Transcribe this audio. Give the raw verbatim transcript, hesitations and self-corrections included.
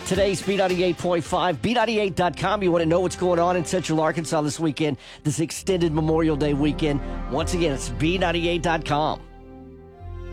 Today's B ninety-eight point five, B ninety-eight dot com. You want to know what's going on in Central Arkansas this weekend, this extended Memorial Day weekend. Once again, it's B ninety-eight dot com.